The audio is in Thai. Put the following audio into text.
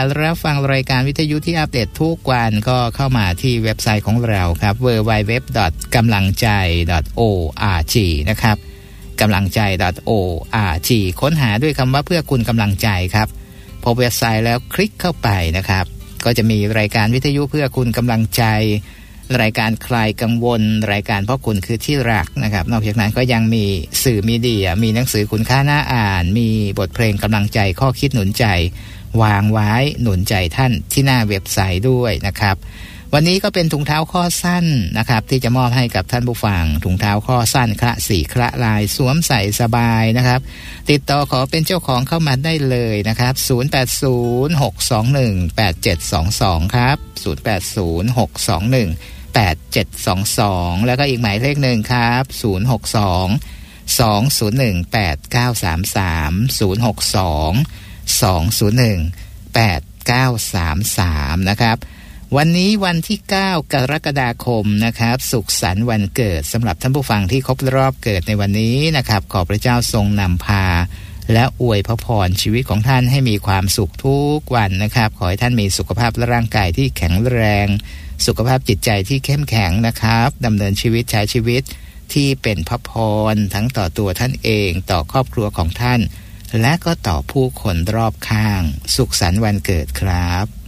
รับฟังรายการวิทยุที่อัปเดตทุกวันก็เข้ามาที่เว็บไซต์ของเราครับ www.gamlangcai.org นะครับกำลังใจ .org ค้นหาด้วยคำว่าเพื่อคุณกำลังใจครับพอเว็บไซต์แล้วคลิกเข้าไปนะครับก็จะมีรายการวิทยุเพื่อคุณกำลังใจรายการคลายกังวลรายการเพราะคุณคือที่รักนะครับนอกจากนั้นก็ยังมีสื่อมีเดียมีหนังสือคุณค่าน่าอ่านมีบทเพลงกำลังใจข้อคิดหนุนใจวางไว้หนุนใจท่านที่หน้าเว็บไซต์ด้วยนะครับวันนี้ก็เป็นถุงเท้าข้อสั้นนะครับที่จะมอบให้กับท่านผู้ฟังถุงเท้าข้อสั้นคละสีคละลายสวมใส่สบายนะครับติดต่อขอเป็นเจ้าของเข้ามาได้เลยนะครับ0806218722ครับ0806218722แล้วก็อีกหมายเลขหนึ่งครับ062-201-8933 นะครับวันนี้วันที่9กรกฎาคมนะครับสุขสันต์วันเกิดสำหรับท่านผู้ฟังที่ครบรอบเกิดในวันนี้นะครับขอพระเจ้าทรงนำพาและอวยพระพรชีวิตของท่านให้มีความสุขทุกวันนะครับขอให้ท่านมีสุขภาพร่างกายที่แข็งแรงสุขภาพจิตใจที่เข้มแข็งนะครับดำเนินชีวิตใช้ชีวิตที่เป็นพระพรทั้งต่อตัวท่านเองต่อครอบครัวของท่านและก็ต่อผู้คนรอบข้างสุขสันต์วันเกิดครับ